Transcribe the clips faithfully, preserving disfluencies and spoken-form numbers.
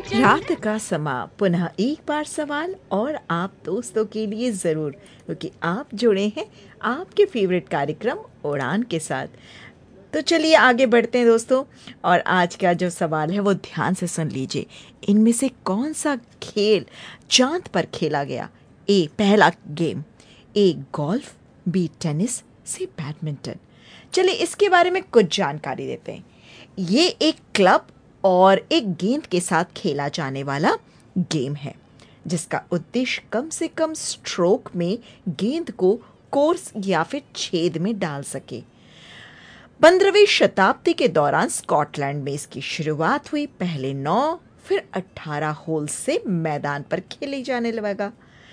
रात का समा पुनः एक बार सवाल और आप दोस्तों के लिए ज़रूर, क्योंकि आप जुड़े हैं आपके फेवरेट कार्यक्रम उड़ान के साथ। तो चलिए आगे बढ़ते हैं दोस्तों, और आज का जो सवाल है वो ध्यान से सुन लीजिए। इनमें से कौन सा खेल चांद पर खेला गया? ए पहला गेम, ए गोल्फ, बी टेनिस, सी बैडमिंटन। चलिए इसके बारे में कुछ जानकारी देते हैं। ये एक क्लब और एक गेंद के साथ खेला जाने वाला गेम है, जिसका उद्देश्य कम से कम स्ट्रोक में गेंद को कोर्स या फिर छेद में डाल सके। पंद्रहवीं शताब्दी के दौरान स्कॉटलैंड में इसकी शुरुआत हुई। पहले नौ फिर अठारह होल से मैदान पर खेले जाने लगा।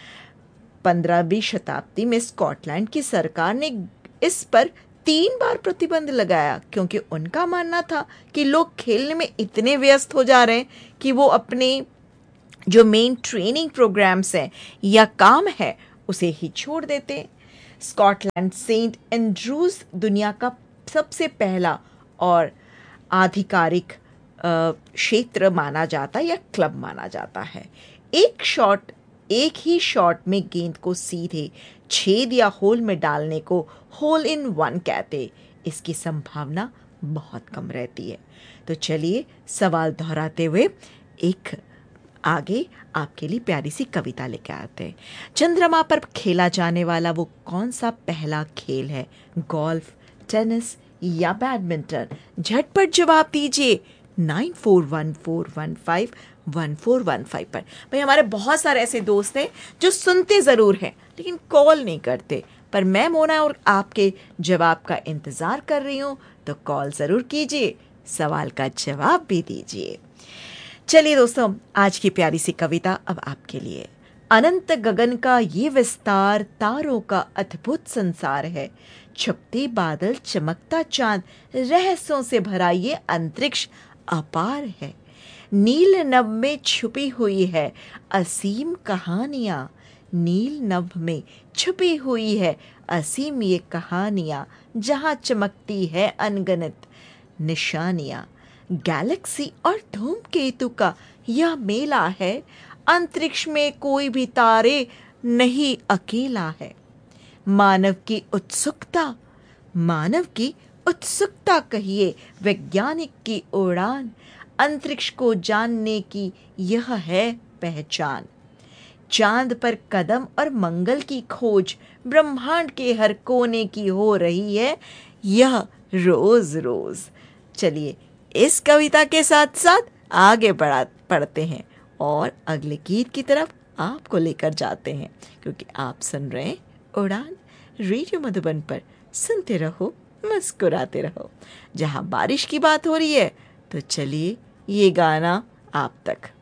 पंद्रहवीं शताब्दी में स्कॉटलैंड की सरकार ने इस पर तीन बार प्रतिबंध लगाया, क्योंकि उनका मानना था कि लोग खेलने में इतने व्यस्त हो जा रहे हैं कि वो अपने जो मेन ट्रेनिंग प्रोग्राम्स हैं या काम है उसे ही छोड़ देते हैं। स्कॉटलैंड सेंट एंड्रूज दुनिया का सबसे पहला और आधिकारिक क्षेत्र माना जाता है या क्लब माना जाता है। एक शॉट एक ही शॉट में गेंद को सीधे छेद या होल में डालने को होल इन वन कहते। इसकी संभावना बहुत कम रहती है। तो चलिए सवाल दोहराते हुए एक आगे आपके लिए प्यारी सी कविता लेकर आते हैं। चंद्रमा पर खेला जाने वाला वो कौन सा पहला खेल है? गोल्फ, टेनिस या बैडमिंटन? झटपट जवाब दीजिए nine four one four one five one four one five पर। भाई हमारे बहुत सारे ऐसे दोस्त हैं जो सुनते ज़रूर हैं लेकिन कॉल नहीं करते, पर मैं मोना और आपके जवाब का इंतज़ार कर रही हूँ, तो कॉल ज़रूर कीजिए, सवाल का जवाब भी दीजिए। चलिए दोस्तों, आज की प्यारी सी कविता अब आपके लिए। अनंत गगन का ये विस्तार, तारों का अद्भुत संसार है। छुपते बादल, चमकता चांद, रहस्यों से भरा ये अंतरिक्ष अपार है। नील नभ में छुपी हुई है असीम कहानियाँ। नील नभ में छुपी हुई है असीम ये कहानियाँ, जहाँ चमकती है अनगिनत निशानियाँ। गैलेक्सी और धूमकेतु का यह मेला है, अंतरिक्ष में कोई भी तारे नहीं अकेला है। मानव की उत्सुकता मानव की उत्सुकता कहिए, वैज्ञानिक की उड़ान, अंतरिक्ष को जानने की यह है पहचान। चांद पर कदम और मंगल की खोज, ब्रह्मांड के हर कोने की हो रही है यह रोज रोज। चलिए इस कविता के साथ साथ आगे बढ़ा पढ़ते हैं और अगले गीत की तरफ आपको लेकर जाते हैं, क्योंकि आप सुन रहे हैं उड़ान रेडियो मधुबन पर। सुनते रहो, मुस्कुराते रहो। जहां बारिश की बात हो रही है तो चलिए ये गाना आप तक।